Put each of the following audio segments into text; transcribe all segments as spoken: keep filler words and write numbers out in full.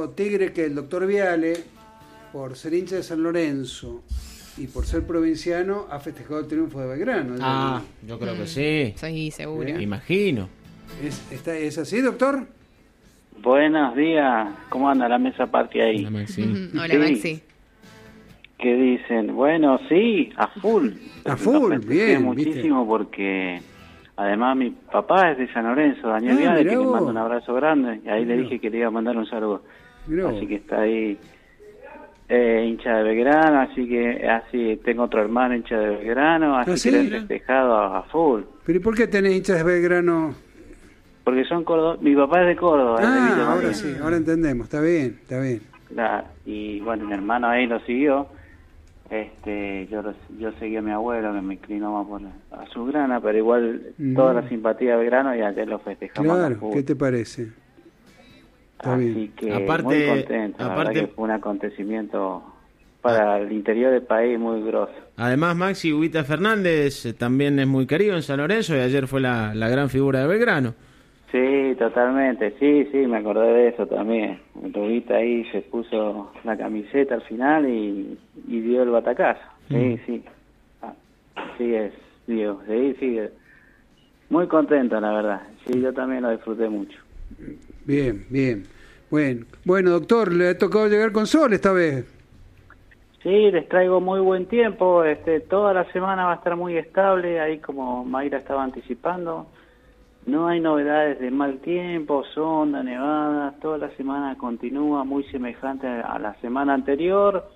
dijo Tigre que el doctor Viale, por ser hincha de San Lorenzo y por ser provinciano, ha festejado el triunfo de Belgrano. Ah, yo creo que sí. Sí, seguro. ¿Eh? Me imagino. ¿Es, está, ¿Es así, doctor? Buenos días, ¿cómo anda la mesa party ahí? Hola, Maxi. Ujú. Hola, Sí. Maxi. ¿Qué dicen? Bueno, sí, a full. A full, Lo festejé bien, muchísimo ¿viste? porque además mi papá es de San Lorenzo, Daniel Ah, Viale, mirá que le vos. mando un abrazo grande, y ahí le Mirá. dije que le iba a mandar un saludo. Mirá vos. Así que está ahí eh, hincha de Belgrano, así que así tengo otro hermano hincha de Belgrano, así ¿Ah, que sí? le he festejado a, a full. ¿Pero y por qué tenés hinchas de Belgrano? Porque son Córdoba, mi papá es de Córdoba. es de Villa Ah, ahora María. sí, ahora entendemos, está bien, está bien. La- y bueno, mi hermano ahí lo siguió. Este, yo lo- yo seguí a mi abuelo que me inclinó más por la- a su grana, pero igual Mm. toda la simpatía de Belgrano y ayer lo festejamos. a Claro, full. ¿qué te parece? Está Así bien. que Aparte- muy contento, la aparte- verdad que fue un acontecimiento para el interior del país muy grosso. Además, Maxi Ubita Fernández eh, también es muy querido en San Lorenzo y ayer fue la, la gran figura de Belgrano. Sí, totalmente, sí, sí, me acordé de eso también. Rubita ahí se puso la camiseta al final y, y dio el batacazo. Sí, Mm. sí. Ah, sí es, Dios, sí, sí. Muy contento, la verdad. Sí, yo también lo disfruté mucho. Bien, bien. Bueno, bueno, doctor, le ha tocado llegar con sol esta vez. Sí, les traigo muy buen tiempo. Este, toda la semana va a estar muy estable, ahí como Mayra estaba anticipando. No hay novedades de mal tiempo, sonda, nevadas, toda la semana continúa muy semejante a la semana anterior.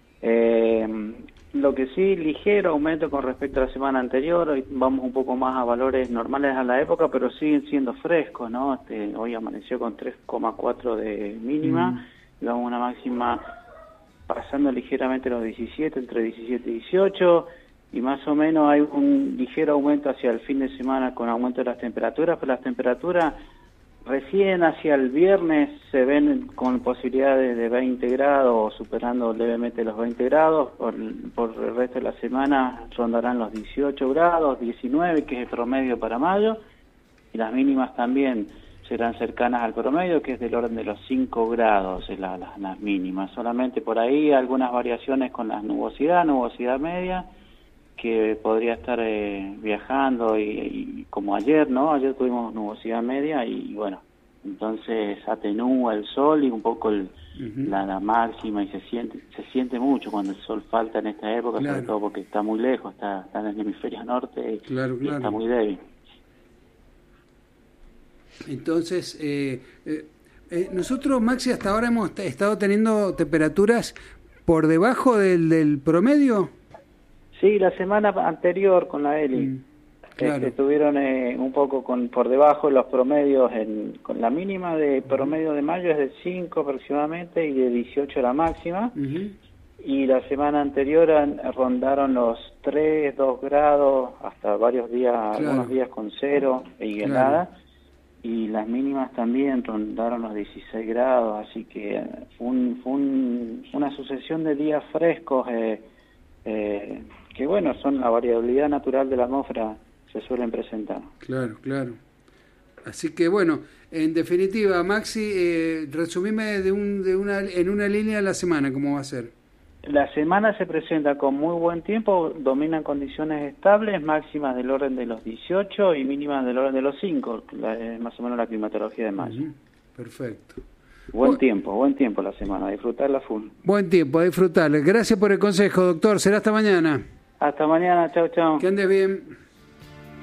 Eh, lo que sí, ligero aumento con respecto a la semana anterior, hoy vamos un poco más a valores normales a la época, pero siguen siendo frescos, ¿no? Este, hoy amaneció con tres coma cuatro de mínima, Mm. y vamos a una máxima pasando ligeramente los diecisiete, entre diecisiete y dieciocho, y más o menos hay un ligero aumento hacia el fin de semana con aumento de las temperaturas, pero las temperaturas recién hacia el viernes se ven con posibilidades de veinte grados, superando levemente los veinte grados, por, por el resto de la semana rondarán los dieciocho grados, diecinueve, que es el promedio para mayo, y las mínimas también serán cercanas al promedio, que es del orden de los cinco grados, es la, la, las mínimas. Solamente por ahí algunas variaciones con la nubosidad, nubosidad media, que podría estar eh, viajando y, y como ayer, ¿no? Ayer tuvimos nubosidad media y bueno, entonces atenúa el sol y un poco el, Ujú. la, la máxima y se siente se siente mucho cuando el sol falta en esta época, Claro. sobre todo porque está muy lejos, está, está en el hemisferio norte y, Claro, y claro. está muy débil. Entonces, eh, eh, eh, nosotros, Maxi, hasta ahora hemos t- estado teniendo temperaturas por debajo del, del promedio. Sí, la semana anterior con la Eli. Mm, claro. Este, estuvieron eh, un poco con por debajo de los promedios, en, con la mínima de promedio de mayo es de cinco aproximadamente y de dieciocho la máxima, Ujú. y la semana anterior an- rondaron los tres, dos grados, hasta varios días, Claro. algunos días con cero y Claro. helada, y las mínimas también rondaron los dieciséis grados, así que eh, fue, un, fue un- una sucesión de días frescos, eh, eh, que bueno, son la variabilidad natural de la atmósfera, se suelen presentar. Claro, claro. Así que bueno, en definitiva, Maxi, eh, resumime de un, de una, en una línea la semana, ¿cómo va a ser? La semana se presenta con muy buen tiempo, dominan condiciones estables, máximas del orden de los dieciocho y mínimas del orden de los cinco, la, eh, más o menos la climatología de mayo. Ujú. Perfecto. Buen Bu- tiempo, buen tiempo la semana, a disfrutarla full. Buen tiempo, a disfrutar. Gracias por el consejo, doctor. Será hasta mañana. Hasta mañana, chao, chao. Que andes bien.